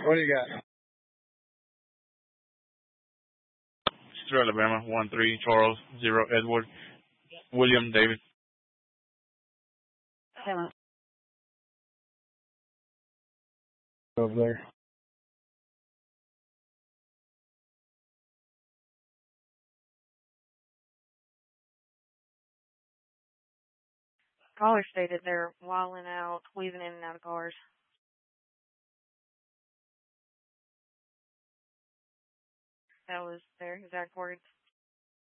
What do you got? Central Alabama, 1-3, Charles, 0, Edward, William, David. Over there. Caller stated they're wilding out, weaving in and out of cars. That was their exact words.